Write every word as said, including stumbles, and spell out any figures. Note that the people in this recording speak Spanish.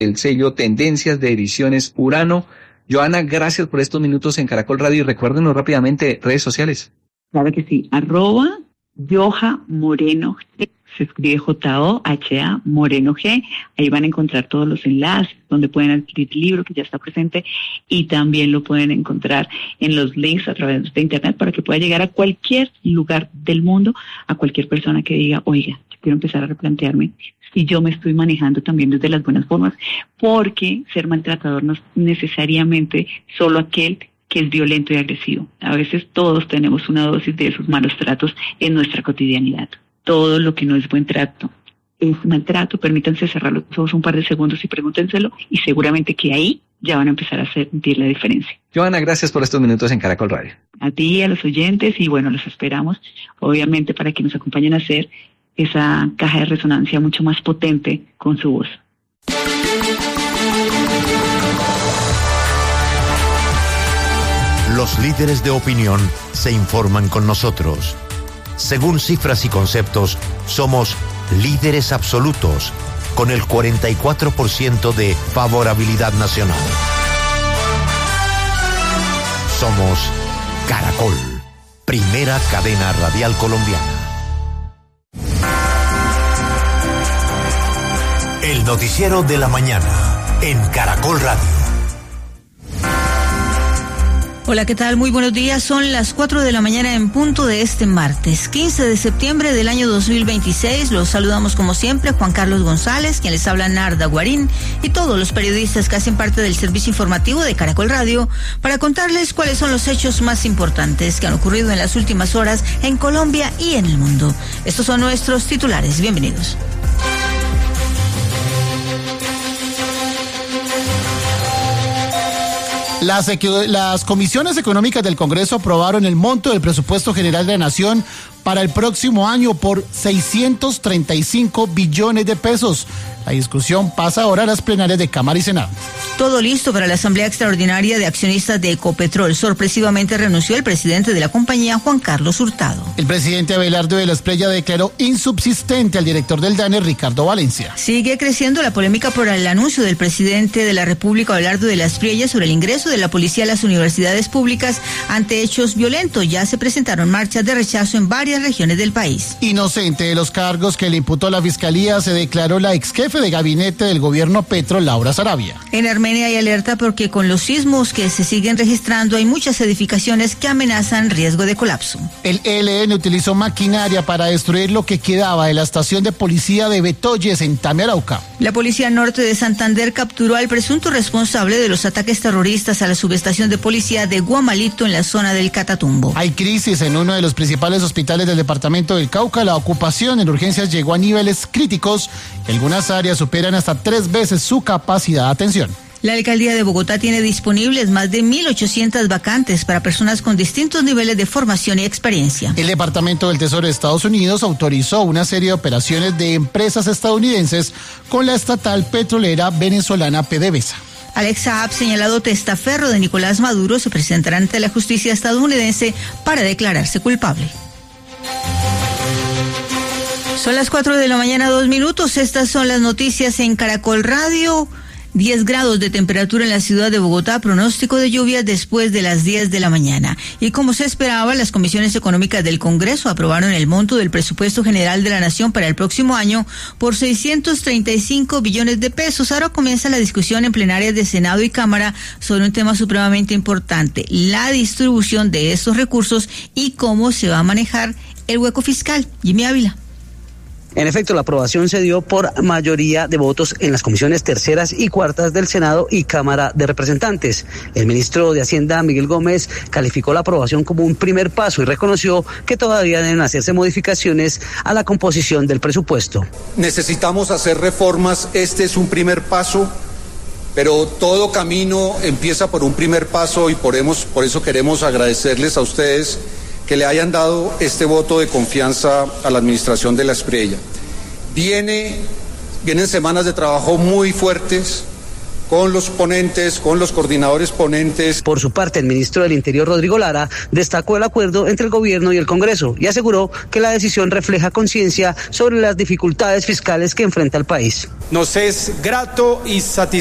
el sello Tendencias de Ediciones Urano. Johanna, gracias por estos minutos en Caracol Radio y recuérdenos rápidamente redes sociales. Claro que sí, arroba Yoja Moreno G, se escribe J O H A Moreno G, ahí van a encontrar todos los enlaces donde pueden adquirir el libro que ya está presente y también lo pueden encontrar en los links a través de internet para que pueda llegar a cualquier lugar del mundo, a cualquier persona que diga, oiga, yo quiero empezar a replantearme si yo me estoy manejando también desde las buenas formas, porque ser maltratador no es necesariamente solo aquel que es violento y agresivo. A veces todos tenemos una dosis de esos malos tratos en nuestra cotidianidad. Todo lo que no es buen trato es maltrato. Permítanse cerrar los ojos un par de segundos y pregúntenselo y seguramente que ahí ya van a empezar a sentir la diferencia. Johanna, gracias por estos minutos en Caracol Radio. A ti, a los oyentes y bueno, los esperamos obviamente para que nos acompañen a hacer esa caja de resonancia mucho más potente con su voz. Los líderes de opinión se informan con nosotros. Según cifras y conceptos, somos líderes absolutos, con el cuarenta y cuatro por ciento de favorabilidad nacional. Somos Caracol, primera cadena radial colombiana. El noticiero de la mañana en Caracol Radio. Hola, ¿qué tal? Muy buenos días. Son las cuatro de la mañana en punto de este martes, quince de septiembre del año dos mil veintiséis. Los saludamos como siempre, Juan Carlos González, quien les habla Narda Guarín, y todos los periodistas que hacen parte del servicio informativo de Caracol Radio, para contarles cuáles son los hechos más importantes que han ocurrido en las últimas horas en Colombia y en el mundo. Estos son nuestros titulares. Bienvenidos. Las, las comisiones económicas del Congreso aprobaron el monto del presupuesto general de la Nación para el próximo año por seiscientos treinta y cinco billones de pesos. La discusión pasa ahora a las plenarias de Cámara y Senado. Todo listo para la Asamblea Extraordinaria de Accionistas de Ecopetrol. Sorpresivamente renunció el presidente de la compañía, Juan Carlos Hurtado. El presidente Abelardo de la Espriella declaró insubsistente al director del DANE, Ricardo Valencia. Sigue creciendo la polémica por el anuncio del presidente de la República, Abelardo de la Espriella, sobre el ingreso de la policía a las universidades públicas ante hechos violentos. Ya se presentaron marchas de rechazo en varias regiones del país. Inocente de los cargos que le imputó la Fiscalía, se declaró la ex jefe de gabinete del gobierno Petro, Laura Sarabia. En Armenia hay alerta porque con los sismos que se siguen registrando hay muchas edificaciones que amenazan riesgo de colapso. El E L N utilizó maquinaria para destruir lo que quedaba de la estación de policía de Betoyes en Tame, Arauca. La Policía Norte de Santander capturó al presunto responsable de los ataques terroristas a la subestación de policía de Guamalito en la zona del Catatumbo. Hay crisis en uno de los principales hospitales del departamento del Cauca. La ocupación en urgencias llegó a niveles críticos. Algunas áreas superan hasta tres veces su capacidad de atención. La Alcaldía de Bogotá tiene disponibles más de mil ochocientas vacantes para personas con distintos niveles de formación y experiencia. El Departamento del Tesoro de Estados Unidos autorizó una serie de operaciones de empresas estadounidenses con la estatal petrolera venezolana PDVSA. Alex Saab, señalado testaferro de Nicolás Maduro, se presentará ante la justicia estadounidense para declararse culpable. Son las cuatro de la mañana, dos minutos. Estas son las noticias en Caracol Radio. diez grados de temperatura en la ciudad de Bogotá, pronóstico de lluvias después de las diez de la mañana. Y como se esperaba, las comisiones económicas del Congreso aprobaron el monto del presupuesto general de la Nación para el próximo año por seiscientos treinta y cinco billones de pesos. Ahora comienza la discusión en plenarias de Senado y Cámara sobre un tema supremamente importante, la distribución de estos recursos y cómo se va a manejar el hueco fiscal. Jimmy Ávila. En efecto, la aprobación se dio por mayoría de votos en las comisiones terceras y cuartas del Senado y Cámara de Representantes. El ministro de Hacienda, Miguel Gómez, calificó la aprobación como un primer paso y reconoció que todavía deben hacerse modificaciones a la composición del presupuesto. Necesitamos hacer reformas, este es un primer paso, pero todo camino empieza por un primer paso y por eso queremos agradecerles a ustedes que le hayan dado este voto de confianza a la administración de la Espriella. Viene, vienen semanas de trabajo muy fuertes, con los ponentes, con los coordinadores ponentes. Por su parte, el ministro del Interior, Rodrigo Lara, destacó el acuerdo entre el gobierno y el Congreso y aseguró que la decisión refleja conciencia sobre las dificultades fiscales que enfrenta el país. Nos es grato y satisfactorio